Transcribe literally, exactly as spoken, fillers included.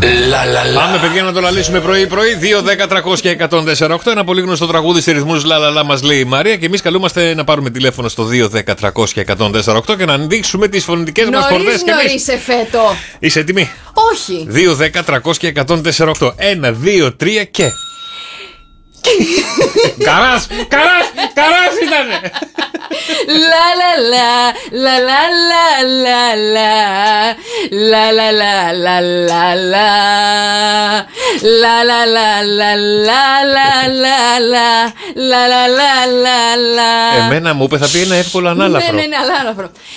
Πάμε, παιδιά, να το λαλήσουμε πρωί-πρωί. δύο, δέκα, τριακόσια, εκατόν τέσσερα οκτώ. Ένα πολύ γνωστό τραγούδι σε ρυθμούς λαλαλά μας λέει η Μαρία. Και εμείς καλούμαστε να πάρουμε τηλέφωνο στο δύο, δέκα, τριακόσια, εκατόν τέσσερα οκτώ και να δείξουμε τις φωνητικές μας χορδές. Νωρίς εφέτο. Είσαι έτοιμη? Όχι. δύο, δέκα, τριακόσια, εκατόν τέσσερα οκτώ. ένα, δύο, τρία και. Καράς, καράς, καράς ήτανε. Λα λα λα λα λα λα λα λα λα λα λα λα λα λα λα λα λα λα λα λα. Εμένα μου είπε θα πει ένα εύκολο ανάλαφρο. Ναι, ναι, ναι, ανάλαφρο.